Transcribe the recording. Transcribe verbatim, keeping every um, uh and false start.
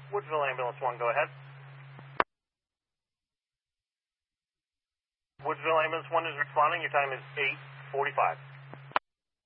Woodsville Ambulance one, go ahead. Woodsville Ambulance one is responding. Your time is eight forty-five.